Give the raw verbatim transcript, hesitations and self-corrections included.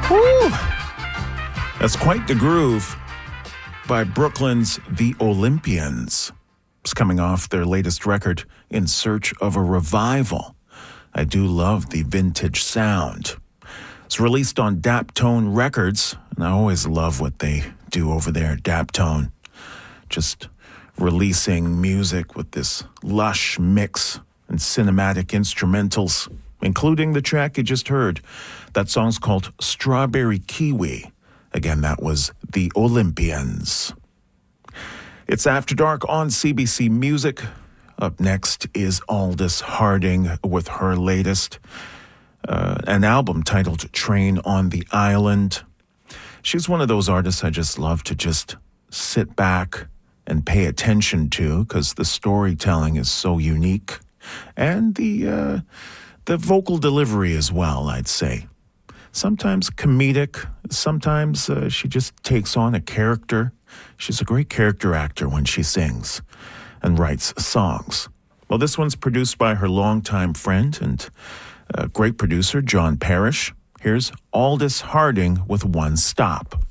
Woo! That's quite the groove by Brooklyn's The Olympians. It's coming off their latest record, In Search of a Revival. I do love the vintage sound. It's released on Daptone Records, and I always love what they do over there at Daptone. Just releasing music with this lush mix and cinematic instrumentals, including the track you just heard. That song's called Strawberry Kiwi. Again, that was The Olympians. It's After Dark on C B C Music. Up next is Aldous Harding with her latest, uh, an album titled Train on the Island. She's one of those artists I just love to just sit back and pay attention to because the storytelling is so unique. And the, uh, the vocal delivery as well, I'd say. Sometimes comedic, sometimes uh, she just takes on a character. She's a great character actor when she sings and writes songs. Well, this one's produced by her longtime friend and uh, great producer, John Parrish. Here's Aldous Harding with One Stop.